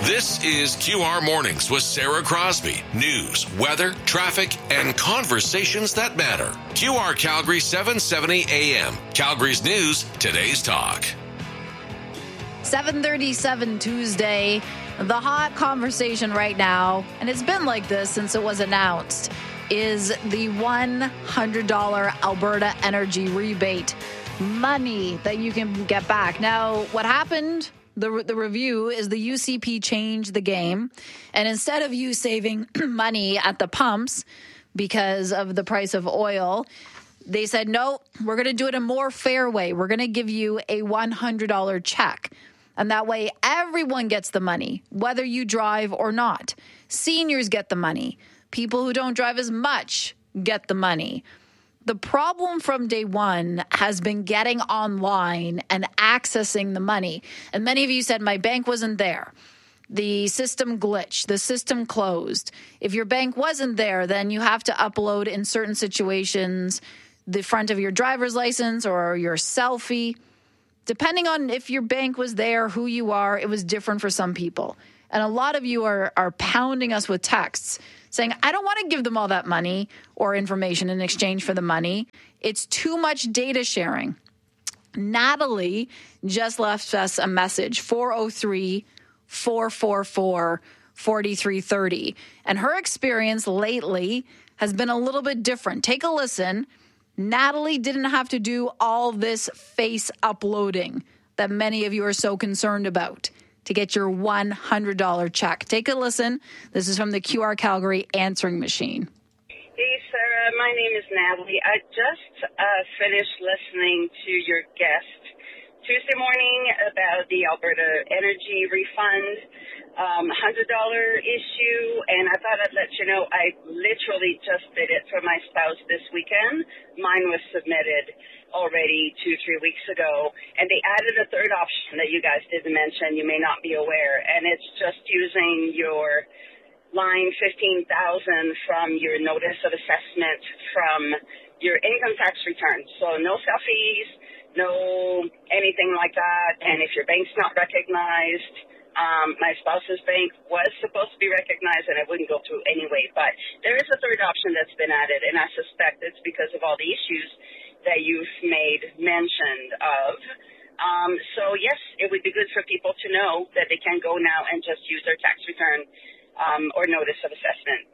This is QR Mornings with Sarah Crosby. News, weather, traffic, and conversations that matter. QR Calgary 770 AM. Calgary's news, today's talk. 7:37 Tuesday. The hot conversation right now, and it's been like this since it was announced, is the $100 Alberta energy rebate money that you can get back. Now, what happened, the review, is the UCP changed the game. And instead of you saving money at the pumps because of the price of oil, they said, no, we're going to do it a more fair way. We're going to give you a $100 check. And that way, everyone gets the money, whether you drive or not. Seniors get the money. People who don't drive as much get the money. The problem from day one has been getting online and accessing the money. And many of you said, my bank wasn't there. The system glitched. The system closed. If your bank wasn't there, then you have to upload in certain situations the front of your driver's license or your selfie. Depending on if your bank was there, who you are, it was different for some people. And a lot of you are pounding us with texts saying, I don't want to give them all that money or information in exchange for the money. It's too much data sharing. Natalie just left us a message, 403-444-4330. And her experience lately has been a little bit different. Take a listen. Natalie didn't have to do all this face uploading that many of you are so concerned about to get your $100 check. Take a listen. This is from the QR Calgary answering machine. Hey, Sarah. My name is Natalie. I just finished listening to your guest Tuesday morning about the Alberta energy refund, $100 issue, and I thought I'd let you know I literally just did it for my spouse this weekend. Mine was submitted already 2-3 weeks ago, and they added a third option that you guys didn't mention. You may not be aware, and it's just using your line 15,000 from your notice of assessment from your income tax return. So no selfies, no anything like that. And if your bank's not recognized, my spouse's bank was supposed to be recognized, and it wouldn't go through anyway. But there is a third option that's been added, and I suspect it's because of all the issues that you've made mention of. So, yes, it would be good for people to know that they can go now and just use their tax return or notice of assessment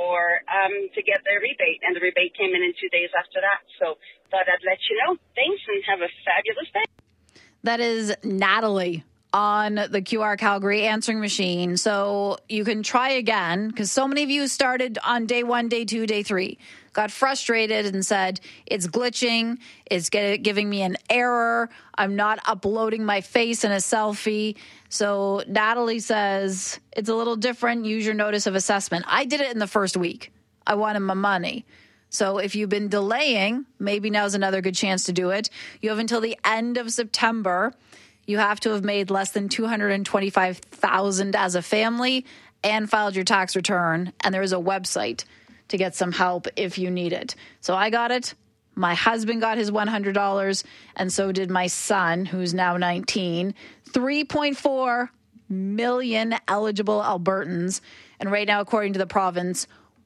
to get their rebate. And the rebate came in 2 days after that. So thought I'd let you know. Thanks, and have a fabulous day. That is Natalie on the QR Calgary answering machine. So you can try again, because so many of you started on day 1, day 2, day 3, got frustrated and said, it's glitching, it's giving me an error, I'm not uploading my face in a selfie. So Natalie says, it's a little different, use your notice of assessment. I did it in the first week. I wanted my money. So if you've been delaying, maybe now's another good chance to do it. You have until the end of September. You have to have made less than $225,000 as a family and filed your tax return. And there is a website to get some help if you need it. So I got it. My husband got his $100, and so did my son, who's now 19. 3.4 million eligible Albertans. And right now, according to the province,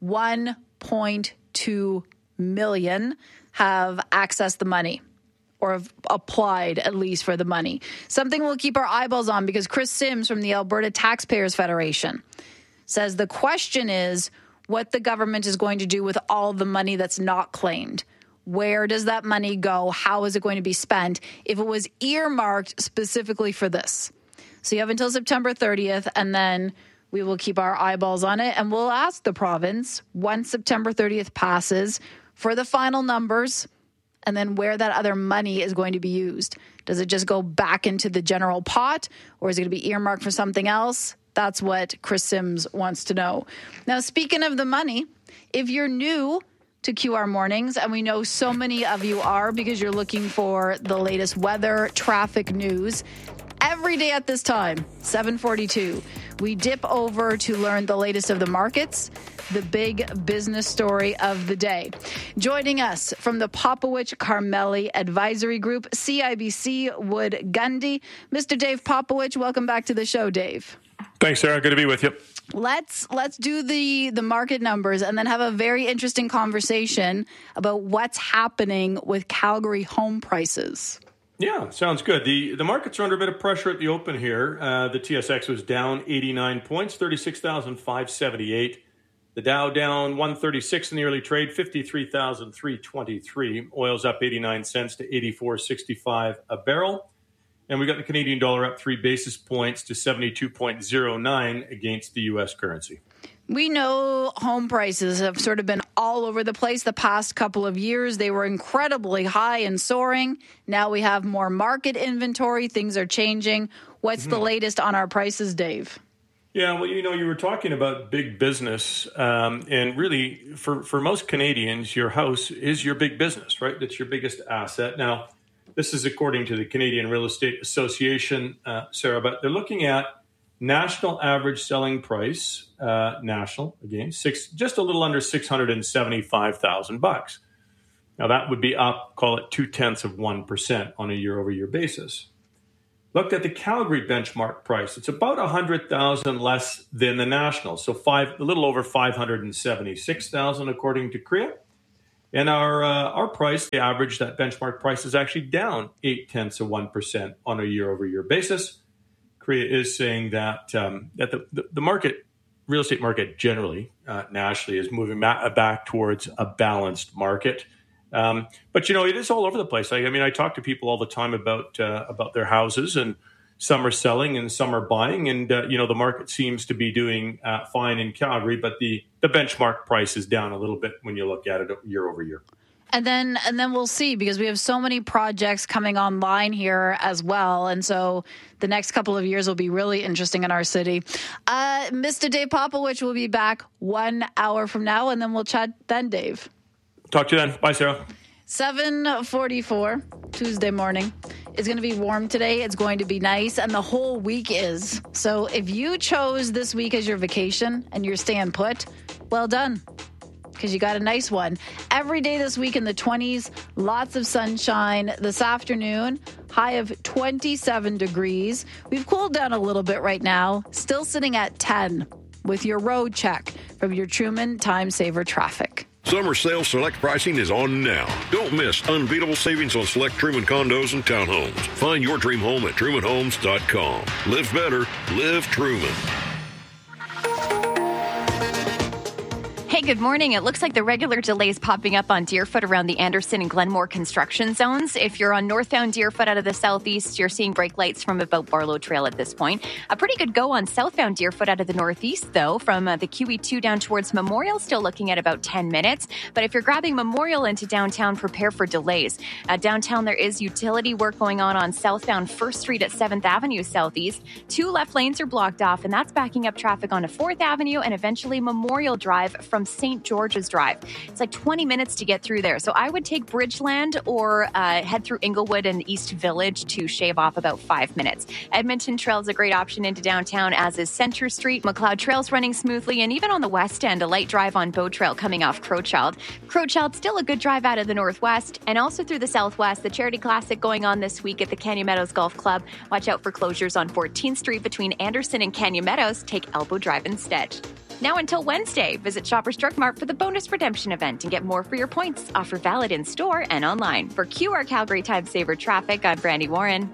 1.2 million have accessed the money, or have applied at least for the money. Something we'll keep our eyeballs on, because Chris Sims from the Alberta Taxpayers Federation says the question is what the government is going to do with all the money that's not claimed. Where does that money go? How is it going to be spent if it was earmarked specifically for this? So you have until September 30th, and then we will keep our eyeballs on it, and we'll ask the province once September 30th passes for the final numbers, and then where that other money is going to be used. Does it just go back into the general pot, or is it going to be earmarked for something else? That's what Chris Sims wants to know. Now, speaking of the money, if you're new to QR Mornings, and we know so many of you are because you're looking for the latest weather, traffic news, every day at this time, 7:42, we dip over to learn the latest of the markets, the big business story of the day. Joining us from the Popowich Carmeli Advisory Group, CIBC Wood Gundy, Mr. Dave Popowich. Welcome back to the show, Dave. Thanks, Sarah. Good to be with you. Let's do the market numbers and then have a very interesting conversation about what's happening with Calgary home prices. Yeah, sounds good. The markets are under a bit of pressure at the open here. The TSX was down 89 points, 36,578. The Dow down 136 in the early trade, 53,323. Oil's up 89 cents to 84.65 a barrel. And we got the Canadian dollar up 3 basis points to 72.09 against the U.S. currency. We know home prices have sort of been all over the place the past couple of years. They were incredibly high and soaring. Now we have more market inventory. Things are changing. What's the latest on our prices, Dave? Yeah, well, you were talking about big business, and really, for most Canadians, your house is your big business, right? That's your biggest asset. Now, this is according to the Canadian Real Estate Association, Sarah, but they're looking at national average selling price, national, again, just a little under $675,000. Now, that would be up, call it 0.2% on a year-over-year basis. Looked at the Calgary benchmark price. It's about $100,000 less than the national, so a little over $576,000 according to CREA. And our price, the average, that benchmark price is actually down 0.8% on a year-over-year basis. CREA is saying that the market, real estate market generally, nationally, is moving back towards a balanced market. But, it is all over the place. I talk to people all the time about their houses, and some are selling and some are buying. And, the market seems to be doing fine in Calgary, but the benchmark price is down a little bit when you look at it year over year. And then we'll see, because we have so many projects coming online here as well. And so the next couple of years will be really interesting in our city. Mr. Dave Popowich will be back 1 hour from now, and then we'll chat then, Dave. Talk to you then. Bye, Sarah. 7:44, Tuesday morning. It's going to be warm today. It's going to be nice, and the whole week is. So if you chose this week as your vacation and you're staying put, well done, because you got a nice one. Every day this week in the 20s, lots of sunshine. This afternoon, high of 27 degrees. We've cooled down a little bit right now, still sitting at 10 with your road check from your Truman Time Saver Traffic. Summer sale select pricing is on now. Don't miss unbeatable savings on select Truman condos and townhomes. Find your dream home at trumanhomes.com. Live better, live Truman. Hey, good morning. It looks like the regular delays popping up on Deerfoot around the Anderson and Glenmore construction zones. If you're on northbound Deerfoot out of the southeast, you're seeing brake lights from about Barlow Trail at this point. A pretty good go on southbound Deerfoot out of the northeast, though, from the QE2 down towards Memorial, still looking at about 10 minutes. But if you're grabbing Memorial into downtown, prepare for delays. Downtown, there is utility work going on southbound 1st Street at 7th Avenue Southeast. 2 left lanes are blocked off, and that's backing up traffic onto 4th Avenue and eventually Memorial Drive from St. George's Drive. It's like 20 minutes to get through there. So I would take Bridgeland or head through Inglewood and East Village to shave off about 5 minutes. Edmonton Trail is a great option into downtown, as is Centre Street. McLeod Trail's running smoothly, and even on the west end, a light drive on Bow Trail coming off Crowchild. Crowchild still a good drive out of the northwest, and also through the southwest. The Charity Classic going on this week at the Canyon Meadows Golf Club. Watch out for closures on 14th Street between Anderson and Canyon Meadows. Take Elbow Drive instead. Now until Wednesday, visit Shoppers Drug Mart for the bonus redemption event and get more for your points. Offer valid in store and online. For QR Calgary Time Saver Traffic, I'm Brandy Warren.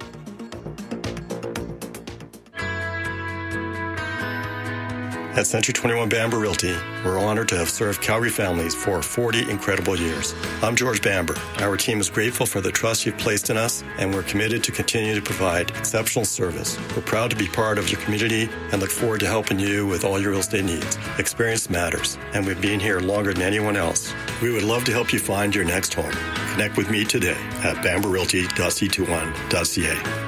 At Century 21 Bamber Realty, we're honored to have served Calgary families for 40 incredible years. I'm George Bamber. Our team is grateful for the trust you've placed in us, and we're committed to continue to provide exceptional service. We're proud to be part of your community and look forward to helping you with all your real estate needs. Experience matters, and we've been here longer than anyone else. We would love to help you find your next home. Connect with me today at bamberrealty.c21.ca.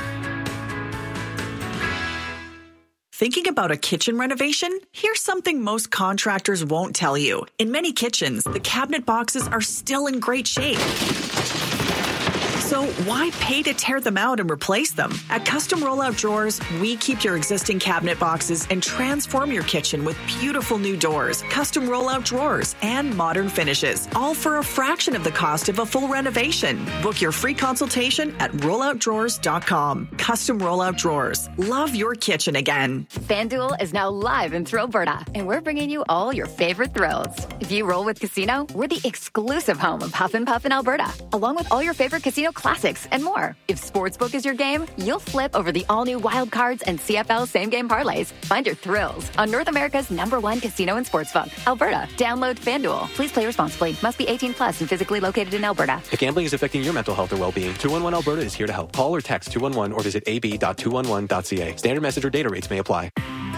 Thinking about a kitchen renovation? Here's something most contractors won't tell you. In many kitchens, the cabinet boxes are still in great shape. So why pay to tear them out and replace them? At Custom Rollout Drawers, we keep your existing cabinet boxes and transform your kitchen with beautiful new doors, custom rollout drawers, and modern finishes, all for a fraction of the cost of a full renovation. Book your free consultation at rolloutdrawers.com. Custom Rollout Drawers. Love your kitchen again. FanDuel is now live in Thrillberta, and we're bringing you all your favorite thrills. If you roll with Casino, we're the exclusive home of Huff and Puff in Alberta, along with all your favorite casino classics and more. If Sportsbook is your game, you'll flip over the all-new Wild Cards and CFL same-game parlays. Find your thrills on North America's #1 casino and sportsbook, Alberta. Download FanDuel. Please play responsibly. Must be 18 plus and physically located in Alberta. If gambling is affecting your mental health or well-being, 211 Alberta is here to help. Call or text 211 or visit ab.211.ca. Standard message or data rates may apply.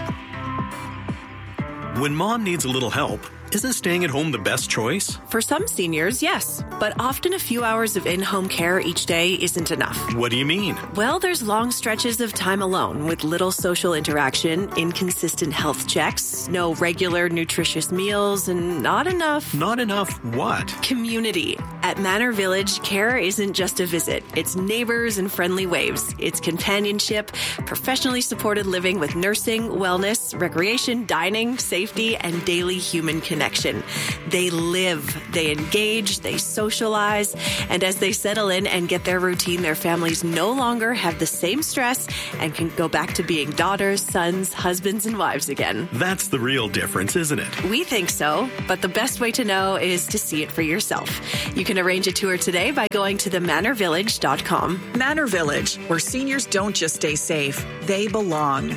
When mom needs a little help, isn't staying at home the best choice? For some seniors, yes. But often a few hours of in-home care each day isn't enough. What do you mean? Well, there's long stretches of time alone with little social interaction, inconsistent health checks, no regular nutritious meals, and not enough... Not enough what? Community. At Manor Village, care isn't just a visit. It's neighbors and friendly waves. It's companionship, professionally supported living with nursing, wellness, recreation, dining, safety, and daily human connection. They live, they engage, they socialize, and as they settle in and get their routine, their families no longer have the same stress and can go back to being daughters, sons, husbands, and wives again. That's the real difference, isn't it? We think so, but the best way to know is to see it for yourself. You can arrange a tour today by going to themanorvillage.com. Manor Village, where seniors don't just stay safe, they belong.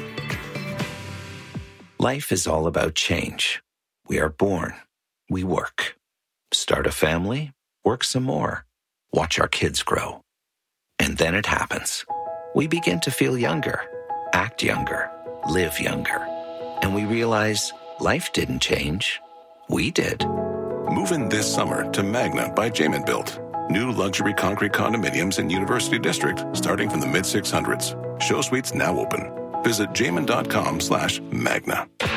Life is all about change. We are born, we work, start a family, work some more, watch our kids grow. And then it happens. We begin to feel younger, act younger, live younger. And we realize life didn't change. We did. Move in this summer to Magna by Jamin Built. New luxury concrete condominiums in University District starting from the mid-600s. Show suites now open. Visit jamin.com/Magna.